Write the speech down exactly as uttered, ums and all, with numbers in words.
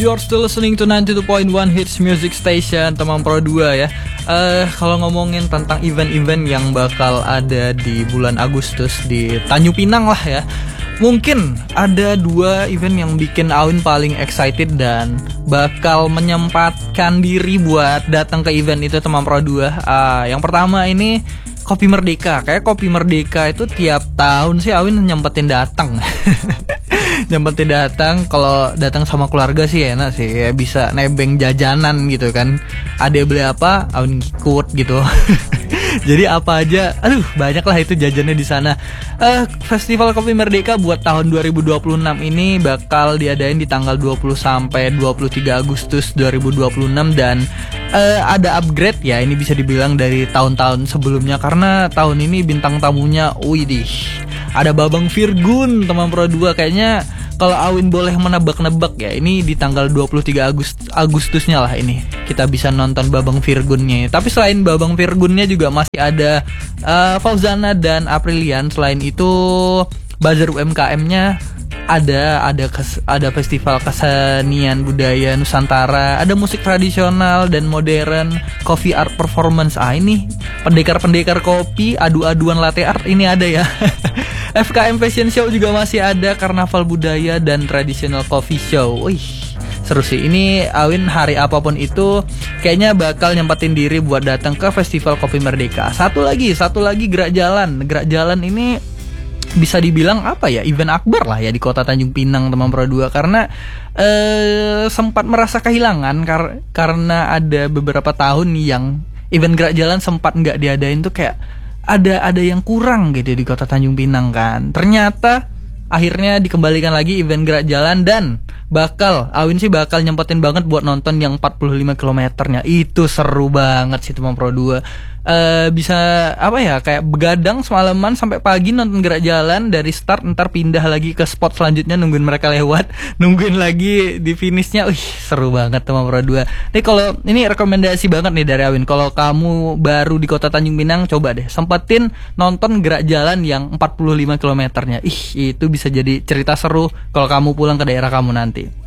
you're still listening to ninety-two point one Hits Music Station, teman Pro dua ya. Uh, kalau ngomongin tentang event-event yang bakal ada di bulan Agustus di Tanjung Pinang lah ya, mungkin ada dua event yang bikin Awin paling excited dan bakal menyempatkan diri buat datang ke event itu, teman Pro dua. Uh, yang pertama ini Kopi Merdeka. Kayak Kopi Merdeka itu tiap tahun sih Awin nyempetin datang. Nyempetin datang. Kalau datang sama keluarga sih enak sih, ya bisa nebeng jajanan gitu kan. Ada beli apa, Awin ikut gitu. Jadi apa aja, aduh banyak lah itu jajannya di sana. Uh, Festival Kopi Merdeka buat tahun dua ribu dua puluh enam ini bakal diadain di tanggal dua puluh sampai dua puluh tiga Agustus dua ribu dua puluh enam dan uh, ada upgrade ya, ini bisa dibilang dari tahun-tahun sebelumnya karena tahun ini bintang tamunya, widih, ada Babang Virgun, teman Pro dua. Kayaknya kalau Awin boleh menebak-nebak ya, ini di tanggal dua puluh tiga Agustusnya lah ini kita bisa nonton Babang Virgunnya. Tapi selain Babang Virgunnya juga masih ada uh, Fauzana dan Aprilian. Selain itu buzzer U M K M-nya ada ada kes, ada festival kesenian budaya Nusantara, ada musik tradisional dan modern, coffee art performance. Ah ini pendekar-pendekar kopi, adu-aduan latte art ini ada ya. F K M Fashion Show juga masih ada, karnaval budaya dan traditional coffee show. Wih, seru sih. Ini Awin hari apapun itu kayaknya bakal nyempetin diri buat datang ke Festival Kopi Merdeka. Satu lagi, satu lagi Gerak Jalan. Gerak Jalan ini bisa dibilang apa ya, event akbar lah ya di kota Tanjung Pinang, teman Pro dua, karena eh, sempat merasa kehilangan kar- karena ada beberapa tahun yang event Gerak Jalan sempat nggak diadain tuh, kayak ada ada yang kurang gitu di kota Tanjung Pinang kan. Ternyata akhirnya dikembalikan lagi event Gerak Jalan dan bakal Awin sih bakal nyempetin banget buat nonton yang empat puluh lima kilometernya. Itu seru banget sih, teman Pro dua. Uh, bisa apa ya, kayak begadang semalaman sampai pagi nonton Gerak Jalan dari start, ntar pindah lagi ke spot selanjutnya nungguin mereka lewat, nungguin lagi di finishnya. Wih, seru banget, teman Pro dua. Nih kalau ini rekomendasi banget nih dari Awin, kalau kamu baru di kota Tanjung Pinang, coba deh sempetin nonton Gerak Jalan yang empat puluh lima kilometernya. Ih, itu bisa jadi cerita seru kalau kamu pulang ke daerah kamu nanti.